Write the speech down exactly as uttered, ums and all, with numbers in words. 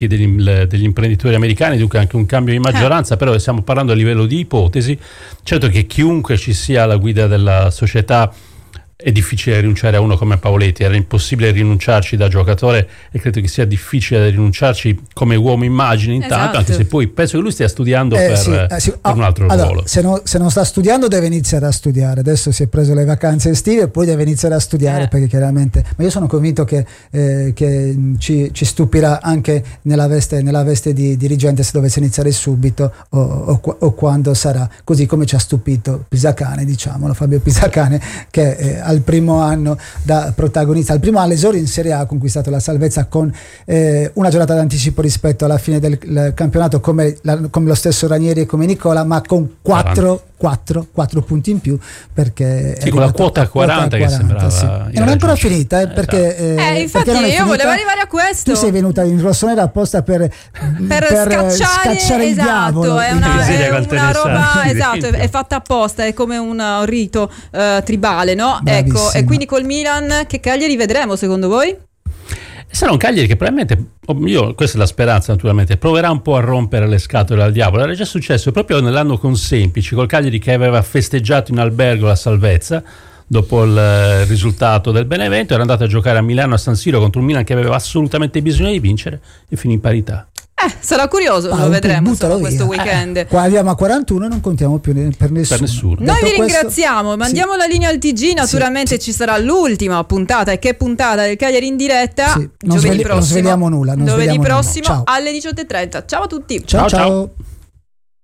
degli, degli imprenditori americani, dunque anche un cambio di maggioranza, eh. però stiamo parlando a livello di ipotesi. Certo che chiunque ci sia alla guida della società è difficile rinunciare a uno come Pavoletti, era impossibile rinunciarci da giocatore e credo che sia difficile rinunciarci come uomo immagine intanto, esatto. anche se poi penso che lui stia studiando eh, per, sì, eh, sì. per un altro allora, ruolo. Se, no, se non sta studiando deve iniziare a studiare, adesso si è preso le vacanze estive e poi deve iniziare a studiare eh. perché chiaramente, ma io sono convinto che, eh, che ci, ci stupirà anche nella veste, nella veste di dirigente se dovesse iniziare subito o, o, o quando sarà, così come ci ha stupito Pisacane, diciamolo, Fabio Pisacane, che eh, al primo anno da protagonista, al primo all'esordio in Serie A ha conquistato la salvezza con eh, una giornata d'anticipo rispetto alla fine del campionato come, la, come lo stesso Ranieri e come Nicola, ma con quattro punti in più, perché sì, con la quota quaranta, quota quaranta che sembrava sì. E non è ancora finita eh, perché eh, eh, infatti perché io volevo arrivare a questo. Tu sei venuta in rossonera apposta per, per, per scacciare, scacciare il esatto, diavolo, è una, è una roba esatto, è fatta apposta, è come un, un rito uh, tribale, no? Bravissima. Ecco, e quindi col Milan che Cagliari vedremo secondo voi? Sarà un Cagliari che probabilmente, io, questa è la speranza naturalmente, proverà un po' a rompere le scatole al diavolo. Era già successo proprio nell'anno con Semplici, col Cagliari che aveva festeggiato in albergo la salvezza dopo il risultato del Benevento, era andato a giocare a Milano a San Siro contro un Milan che aveva assolutamente bisogno di vincere e finì in parità. Eh, sarà curioso, ah, lo vedremo insomma, questo weekend. Eh, qua arriviamo a quarantuno e non contiamo più per nessuno. Per nessuno. Noi vi ringraziamo, questo, mandiamo sì. la linea al T G, naturalmente sì, ci sarà l'ultima puntata, e che puntata del Cagliari in diretta, sì. non giovedì sveli- prossimo, non sveliamo nulla, non giovedì sveliamo prossimo nulla. alle diciotto e trenta. Ciao a tutti. Ciao ciao. ciao. ciao.